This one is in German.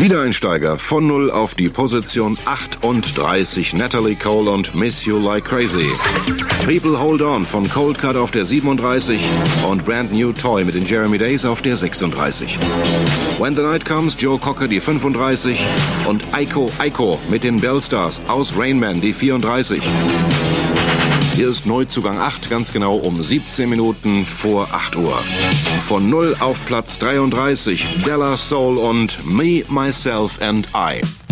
Wiedereinsteiger von 0 auf die Position 38, Natalie Cole und Miss You Like Crazy. People Hold On von Cold Cut auf der 37 und Brand New Toy mit den Jeremy Days auf der 36. When the Night Comes, Joe Cocker die 35 und Aiko mit den Bellstars aus Rain Man die 34. Hier ist Neuzugang 8, ganz genau um 17 Minuten vor 8 Uhr. Von 0 auf Platz 33, Della Soul und Me, Myself and I.